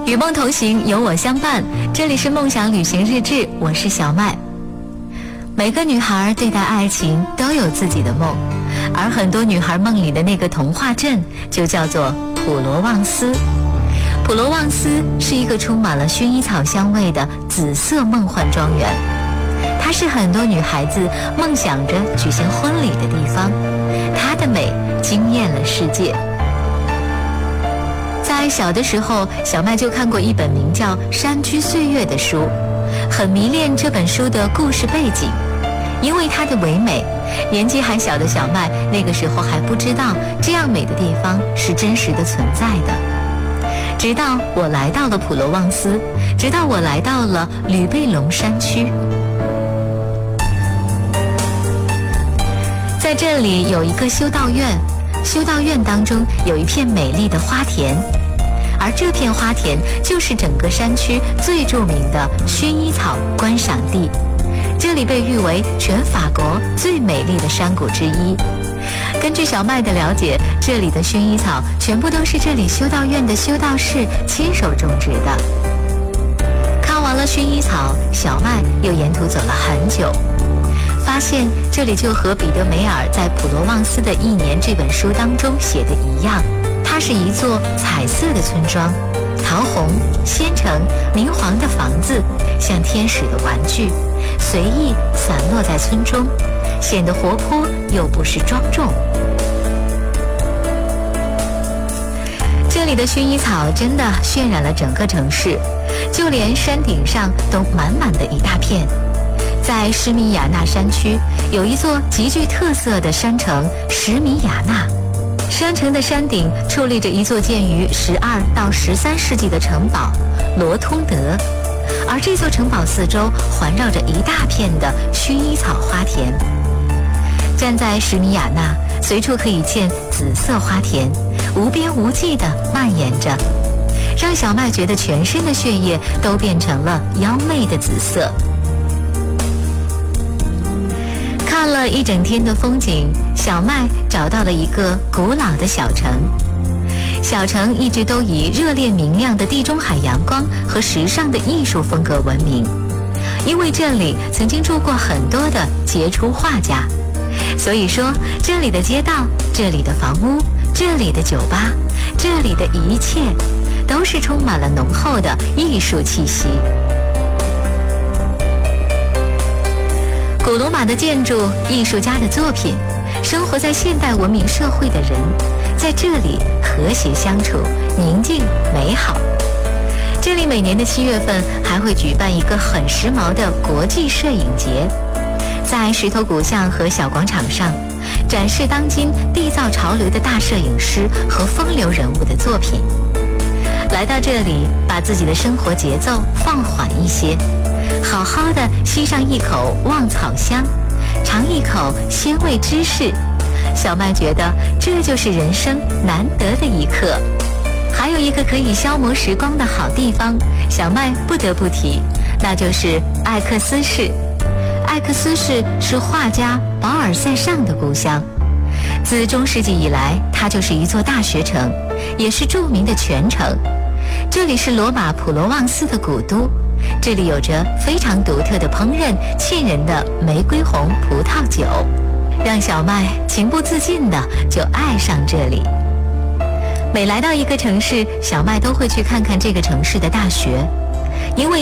与梦同行，有我相伴。这里是梦想旅行日志，我是小麦。每个女孩对待爱情都有自己的梦，而很多女孩梦里的那个童话镇就叫做普罗旺斯。普罗旺斯是一个充满了薰衣草香味的紫色梦幻庄园，它是很多女孩子梦想着举行婚礼的地方，它的美惊艳了世界。在小的时候，小麦就看过一本名叫《山居岁月》的书，很迷恋这本书的故事背景，因为它的唯美。年纪还小的小麦那个时候还不知道这样美的地方是真实的存在的。直到我来到了普罗旺斯，直到我来到了吕贝龙山区。在这里有一个修道院，修道院当中有一片美丽的花田，而这片花田就是整个山区最著名的薰衣草观赏地，这里被誉为全法国最美丽的山谷之一。根据小麦的了解，这里的薰衣草全部都是这里修道院的修道士亲手种植的。看完了薰衣草，小麦又沿途走了很久，发现这里就和彼得梅尔在《普罗旺斯的一年》这本书当中写的一样，它是一座彩色的村庄，桃红、鲜橙、明黄的房子像天使的玩具，随意散落在村中，显得活泼又不失庄重。这里的薰衣草真的渲染了整个城市，就连山顶上都满满的一大片。在施米亚纳山区有一座极具特色的山城施米亚纳，山城的山顶矗立着一座建于12到13世纪的城堡罗通德，而这座城堡四周环绕着一大片的薰衣草花田。站在施米亚纳，随处可以见紫色花田，无边无际地蔓延着，让小麦觉得全身的血液都变成了妖媚的紫色。看了一整天的风景，小麦找到了一个古老的小城。小城一直都以热烈明亮的地中海阳光和时尚的艺术风格闻名，因为这里曾经住过很多的杰出画家，所以说这里的街道、这里的房屋、这里的酒吧、这里的一切都是充满了浓厚的艺术气息。古罗马的建筑、艺术家的作品，生活在现代文明社会的人，在这里和谐相处，宁静美好。这里每年的7月份还会举办一个很时髦的国际摄影节，在石头古巷和小广场上展示当今缔造潮流的大摄影师和风流人物的作品。来到这里，把自己的生活节奏放缓一些，好好的吸上一口旺草香，尝一口鲜味芝士，小麦觉得这就是人生难得的一刻。还有一个可以消磨时光的好地方，小麦不得不提，那就是艾克斯市。艾克斯市是画家保尔塞尚的故乡，自中世纪以来，它就是一座大学城，也是著名的泉城。这里是罗马普罗旺斯的古都，这里有着非常独特的烹饪，沁人的玫瑰红葡萄酒，让小麦情不自禁的就爱上这里。每来到一个城市，小麦都会去看看这个城市的大学，因为